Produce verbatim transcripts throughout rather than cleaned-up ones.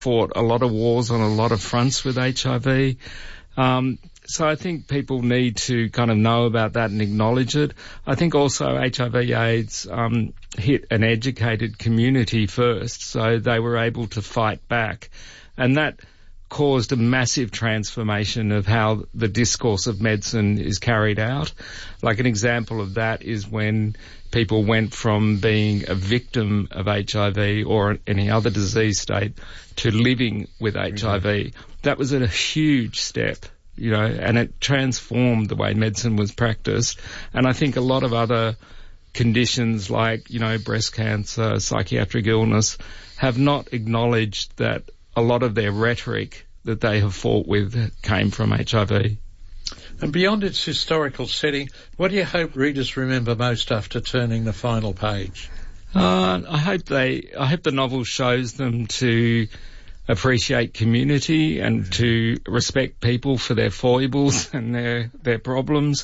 fought a lot of wars on a lot of fronts with H I V. Um, so I think people need to kind of know about that and acknowledge it. I think also H I V AIDS um, hit an educated community first, so they were able to fight back. And that caused a massive transformation of how the discourse of medicine is carried out. Like an example of that is when people went from being a victim of H I V or any other disease state to living with H I V. That was a huge step, you know, and it transformed the way medicine was practiced. And I think a lot of other conditions like, you know, breast cancer, psychiatric illness have not acknowledged that a lot of their rhetoric that they have fought with came from H I V. And beyond its historical setting, what do you hope readers remember most after turning the final page? Uh, I hope they, I hope the novel shows them to appreciate community and to respect people for their foibles and their, their problems.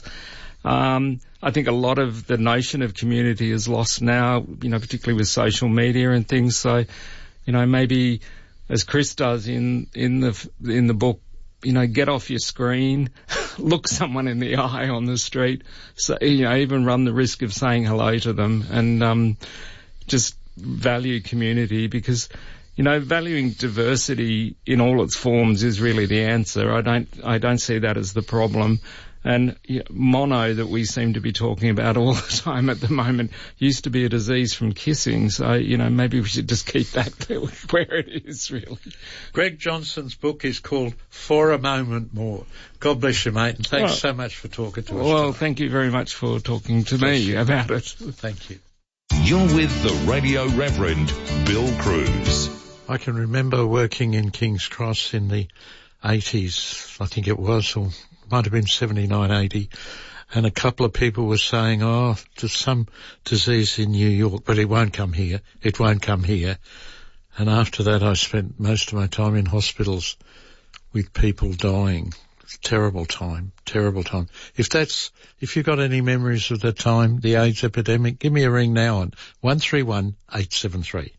Um, I think a lot of the notion of community is lost now, you know, particularly with social media and things. So, you know, maybe as Chris does in, in the, in the book, you know, get off your screen, look someone in the eye on the street, so, you know, even run the risk of saying hello to them and, um, just value community because, you know, valuing diversity in all its forms is really the answer. I don't, I don't see that as the problem. And you know, mono that we seem to be talking about all the time at the moment used to be a disease from kissing. So, you know, maybe we should just keep that where it is, really. Greg Johnson's book is called For a Moment More. God bless you, mate, and thanks well, so much for talking to us. Well, tonight. Thank you very much for talking to bless me you. about it. Thank you. You're with the Radio Reverend Bill Cruz. I can remember working in King's Cross in the eighties, I think it was, or might have been seventy-nine, eighty, and a couple of people were saying, oh, there's some disease in New York, but it won't come here. It won't come here. And after that, I spent most of my time in hospitals with people dying. Terrible time, terrible time. If that's, if you've got any memories of that time, the AIDS epidemic, give me a ring now on one three one, eight seven three.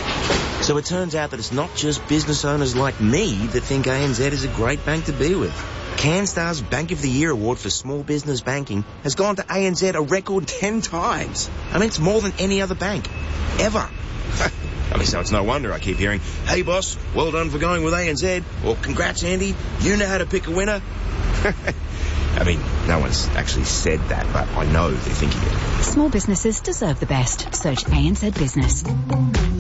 So it turns out that it's not just business owners like me that think A N Z is a great bank to be with. CanStar's Bank of the Year award for small business banking has gone to A N Z a record ten times. I mean, it's more than any other bank, ever. I mean, so it's no wonder I keep hearing, hey boss, well done for going with A N Z, or congrats Andy, you know how to pick a winner. I mean, no one's actually said that, but I know they're thinking it. Small businesses deserve the best. Search A N Z Business.